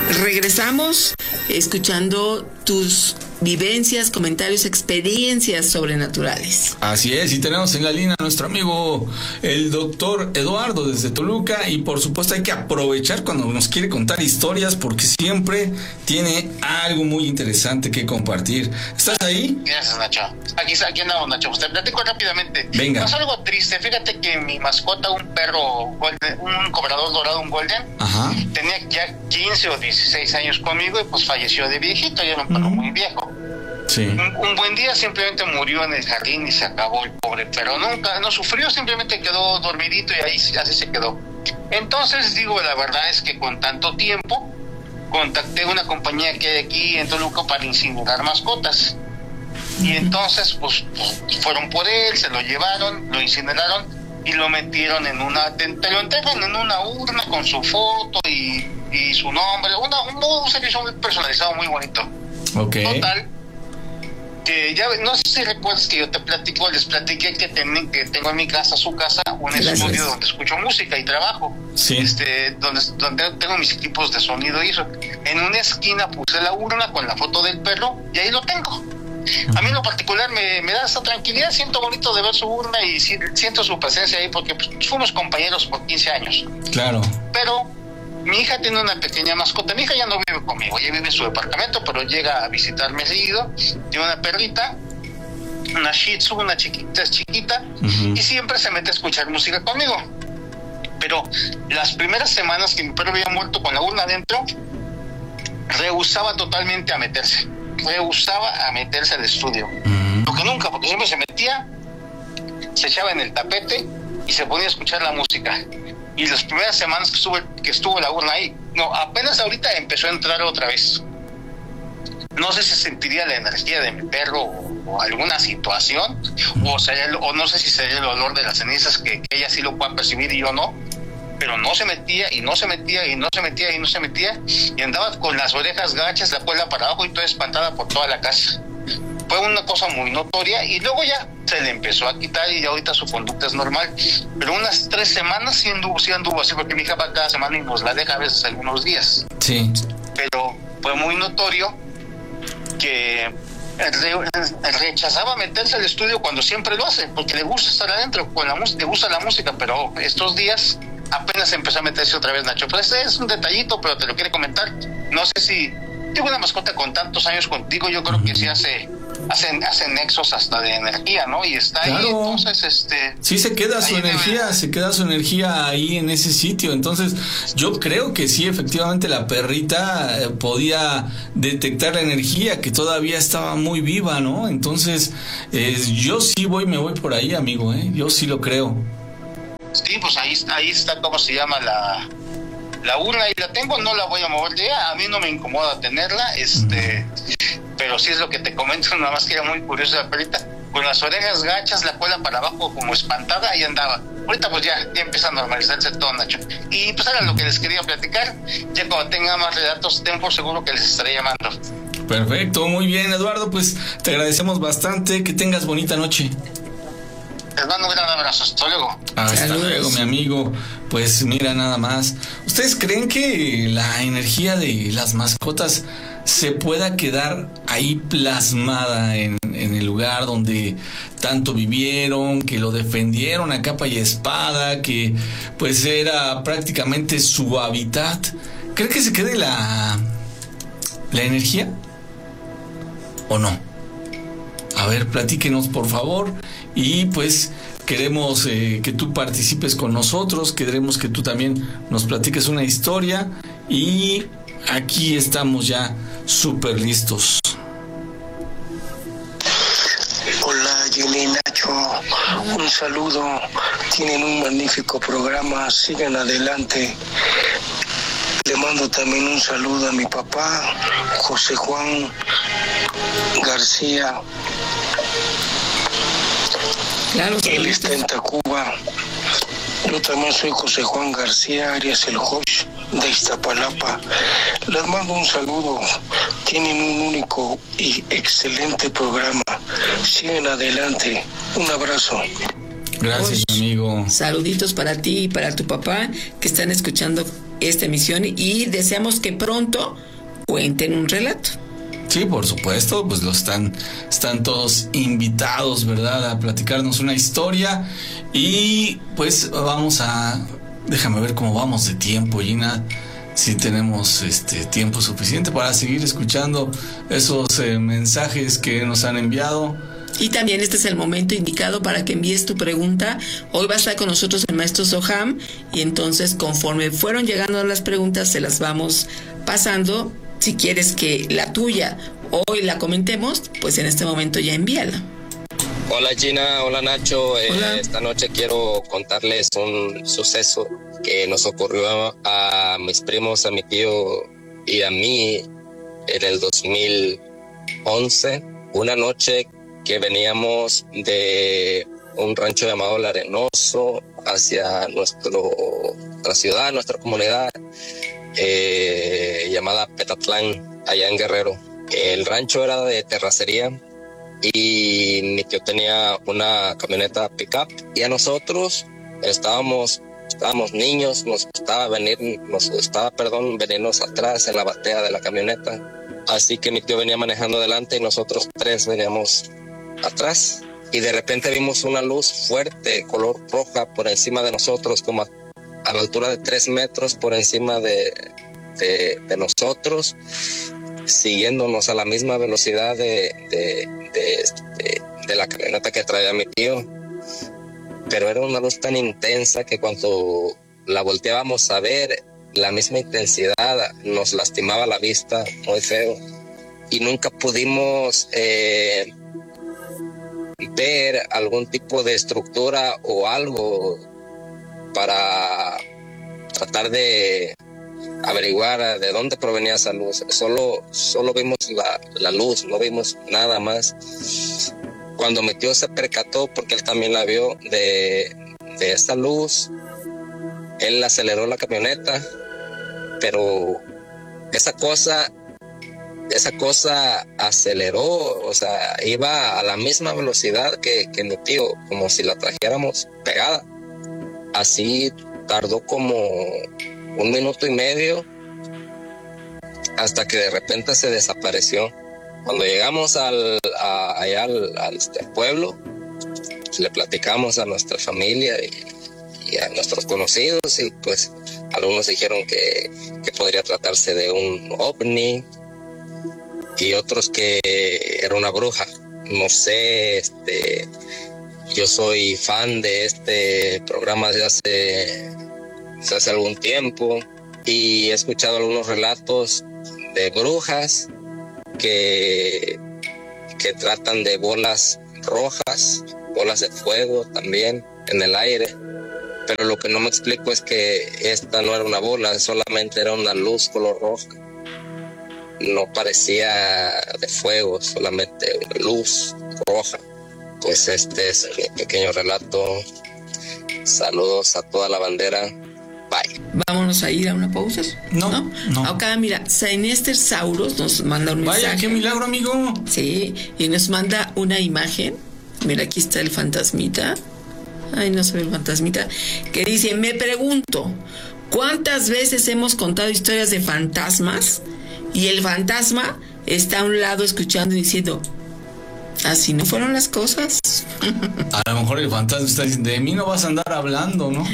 Regresamos escuchando tus vivencias, comentarios, experiencias sobrenaturales. Así es, y tenemos en la línea a nuestro amigo el doctor Eduardo desde Toluca, y por supuesto hay que aprovechar cuando nos quiere contar historias porque siempre tiene algo muy interesante que compartir. ¿Estás ahí? Gracias, Nacho. Aquí andamos, Nacho. Pues te platico rápidamente. Venga. Pasó algo triste. Fíjate que mi mascota, un perro golden, un cobrador dorado, un golden, Ajá. tenía ya 15 o 16 años conmigo y pues falleció de viejito. Ya era un perro muy viejo. Sí. Un buen día simplemente murió en el jardín y se acabó el pobre perro. Nunca, no sufrió, simplemente quedó dormidito y ahí así se quedó. Entonces, digo, la verdad es que con tanto tiempo contacté una compañía que hay aquí en Toluca para incinerar mascotas. Y entonces, pues fueron por él, se lo llevaron, lo incineraron y lo metieron en te lo entregan en una urna con su foto y su nombre, un servicio muy personalizado, muy bonito. Ok. Total, que ya no sé si recuerdas que yo les platiqué que tengo en mi casa, su casa, un estudio donde escucho música y trabajo. Sí. Donde tengo mis equipos de sonido y eso. En una esquina puse la urna con la foto del perro y ahí lo tengo. A mí en lo particular me da esa tranquilidad, siento bonito de ver su urna y siento su presencia ahí porque pues, fuimos compañeros por 15 años. Claro. Pero mi hija tiene una pequeña mascota. Mi hija ya no vive conmigo, ella vive en su departamento, pero llega a visitarme seguido. Tiene una perrita, una Shih Tzu, una chiquita, y siempre se mete a escuchar música conmigo. Pero las primeras semanas que mi perro había muerto con la urna adentro, rehusaba totalmente a meterse al estudio. Porque nunca, porque siempre se metía, se echaba en el tapete y se ponía a escuchar la música. Y las primeras semanas que estuvo la urna ahí, apenas ahorita empezó a entrar otra vez. No sé si sentiría la energía de mi perro o alguna situación, o no sé si sería el olor de las cenizas que ella sí lo pueda percibir y yo no, pero no se metía y no se metía y no se metía y no se metía y andaba con las orejas gachas, la cola para abajo y toda espantada por toda la casa. Fue una cosa muy notoria y luego ya se le empezó a quitar y ya ahorita su conducta es normal, pero unas 3 semanas sí anduvo así, porque mi hija va cada semana y nos la deja a veces algunos días. Sí. Pero fue muy notorio que rechazaba meterse al estudio cuando siempre lo hace, porque le gusta estar adentro con la música, le gusta la música, pero estos días apenas empezó a meterse otra vez, Nacho. Pero este es un detallito, pero te lo quiere comentar. No sé si tengo una mascota con tantos años contigo, yo creo que sí hacen nexos hasta de energía, ¿no? Y está claro. Ahí, entonces, sí se queda su energía ahí en ese sitio. Entonces, yo creo que sí, efectivamente la perrita podía detectar la energía que todavía estaba muy viva, ¿no? Entonces, yo sí me voy por ahí, amigo, yo sí lo creo. Sí, pues ahí está, ¿cómo se llama? La urna, y la tengo, no la voy a mover de ella, a mí no me incomoda tenerla, pero sí es lo que te comento, nada más que era muy curioso la perrita, con las orejas gachas, la cola para abajo como espantada, ahí andaba. Ahorita pues ya empieza a normalizarse todo, Nacho. Y pues era lo que les quería platicar, ya cuando tenga más relatos, ten por seguro que les estaré llamando. Perfecto, muy bien, Eduardo, pues te agradecemos bastante, que tengas bonita noche. Les mando un gran abrazo, hasta luego. Hasta luego, mi amigo. Pues mira, nada más. ¿Ustedes creen que la energía de las mascotas se pueda quedar ahí plasmada en el lugar donde tanto vivieron, que lo defendieron a capa y espada, que pues era prácticamente su hábitat? ¿Creen que se quede la energía o no? A ver, platíquenos, por favor. Y pues queremos que tú participes con nosotros, queremos que tú también nos platiques una historia, y aquí estamos ya súper listos. Hola, Jenny, Nacho, un saludo, tienen un magnífico programa, sigan adelante. Le mando también un saludo a mi papá, José Juan García. Claro, él está en Tacuba. Yo también soy José Juan García Arias, el Josh de Iztapalapa. Les mando un saludo. Tienen un único y excelente programa. Sigan adelante. Un abrazo. Gracias, amigo. Saluditos para ti y para tu papá que están escuchando esta emisión y deseamos que pronto cuenten un relato. Sí, por supuesto, pues están todos invitados, ¿verdad?, a platicarnos una historia. Y pues déjame ver cómo vamos de tiempo, Gina, si tenemos tiempo suficiente para seguir escuchando esos mensajes que nos han enviado. Y también este es el momento indicado para que envíes tu pregunta. Hoy va a estar con nosotros el maestro Soham, y entonces conforme fueron llegando las preguntas se las vamos pasando. Si quieres que la tuya hoy la comentemos, pues en este momento ya envíala. Hola Gina, hola Nacho. Hola. Esta noche quiero contarles un suceso que nos ocurrió a mis primos, a mi tío y a mí en el 2011. Una noche que veníamos de un rancho llamado El Arenoso hacia nuestra ciudad, nuestra comunidad, llamada Petatlán, allá en Guerrero. El rancho era de terracería y mi tío tenía una camioneta pickup, y a nosotros estábamos niños, nos gustaba venirnos atrás en la batea de la camioneta. Así que mi tío venía manejando adelante y nosotros tres veníamos atrás, y de repente vimos una luz fuerte, color roja, por encima de nosotros, como a la altura de 3 metros por encima de nosotros, siguiéndonos a la misma velocidad de la camioneta que traía mi tío. Pero era una luz tan intensa que cuando la volteábamos a ver, la misma intensidad nos lastimaba la vista muy feo, y nunca pudimos ver algún tipo de estructura o algo para tratar de averiguar de dónde provenía esa luz. Solo vimos la luz, no vimos nada más. Cuando mi tío se percató, porque él también la vio, de esa luz, él aceleró la camioneta, pero esa cosa aceleró, o sea, iba a la misma velocidad que mi tío, como si la trajéramos pegada. Así tardó como 1 minuto y medio hasta que de repente se desapareció. Cuando llegamos allá al pueblo, le platicamos a nuestra familia y a nuestros conocidos, y pues algunos dijeron que podría tratarse de un ovni, y otros que era una bruja. No sé, yo soy fan de este programa desde hace algún tiempo, y he escuchado algunos relatos de brujas que tratan de bolas rojas, bolas de fuego también en el aire. Pero lo que no me explico es que esta no era una bola, solamente era una luz color roja. No parecía de fuego, solamente luz roja. Pues este es mi pequeño relato. Saludos a toda la bandera. Bye. Vámonos a ir a una pausa. No. Acá, mira, Sainester Sauros nos manda un mensaje. Vaya, qué milagro, amigo. Sí, y nos manda una imagen. Mira, aquí está el fantasmita. Ay, no se ve el fantasmita. Que dice: me pregunto, ¿cuántas veces hemos contado historias de fantasmas y el fantasma está a un lado escuchando y diciendo: así no fueron las cosas? A lo mejor el fantasma está diciendo: de mí no vas a andar hablando, ¿no?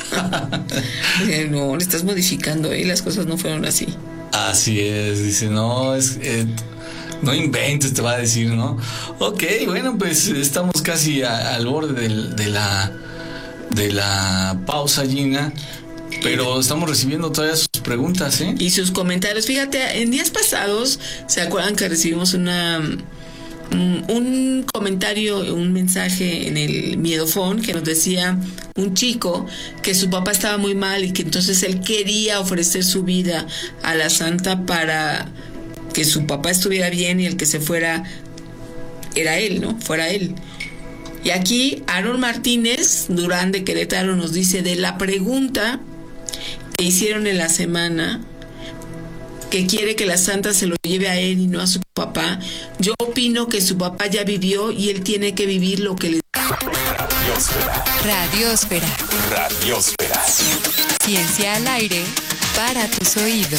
No, le estás modificando, las cosas no fueron así. Así es, dice, no, no inventes, te va a decir, ¿no? Ok, bueno, pues estamos casi al borde de la pausa, Gina, pero estamos recibiendo todavía sus preguntas, ¿eh? Y sus comentarios. Fíjate, en días pasados, ¿se acuerdan que recibimos un comentario, un mensaje en el Miedofón que nos decía un chico que su papá estaba muy mal y que entonces él quería ofrecer su vida a la santa para que su papá estuviera bien y el que se fuera era él, ¿no? Fuera él. Y aquí Aaron Martínez Durán de Querétaro nos dice de la pregunta que hicieron en la semana, que quiere que la santa se lo lleve a él y no a su papá. Yo opino que su papá ya vivió y él tiene que vivir lo que le... Radiósfera. Ciencia al aire para tus oídos.